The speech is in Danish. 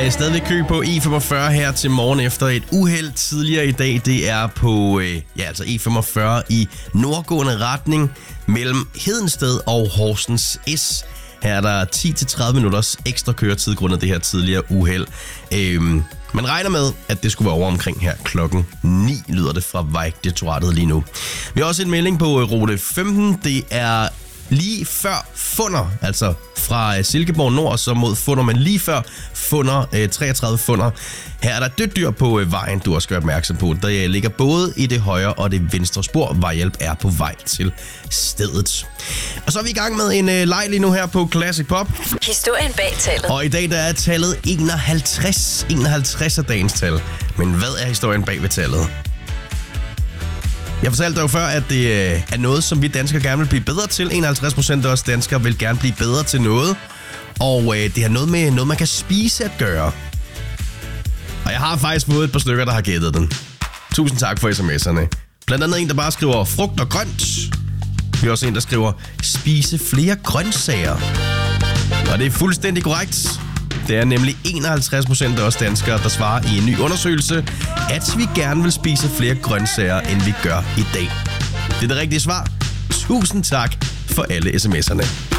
stadigvæk kø på E45 her til morgen efter et uheld tidligere i dag. Det er på E45 i nordgående retning mellem Hedensted og Horsens S. Her er der 10-30 minutters ekstra køretid grundet det her tidligere uheld. Man regner med, at det skulle være over omkring her klokken 9, lyder det fra Vejdirektoratet lige nu. Vi har også en melding på rute 15. Det er lige før Funder, altså fra Silkeborg Nord så mod Funder, men lige før Funder, 33 Funder. Her er der dødt dyr på vejen, du også skal være opmærksom på. Der ligger både i det højre og det venstre spor. Vejhjælp er på vej til stedet. Og så er vi i gang med en leg lige nu her på Classic Pop. Historien bag tallet. Og i dag der er tallet 51. 51 er dagens tal. Men hvad er historien bag ved tallet? Jeg fortalte dig jo før, at det er noget, som vi danskere gerne vil blive bedre til. 51% af os danskere vil gerne blive bedre til noget. Og det har noget med noget, man kan spise at gøre. Og jeg har faktisk fået et par stykker, der har gættet den. Tusind tak for sms'erne. Blandt andet en, der bare skriver frugt og grønt. Vi har også en, der skriver spise flere grøntsager. Og det er fuldstændig korrekt. Det er nemlig 51% af os danskere, der svarer i en ny undersøgelse, at vi gerne vil spise flere grøntsager, end vi gør i dag. Det er det rigtige svar. Tusind tak for alle sms'erne.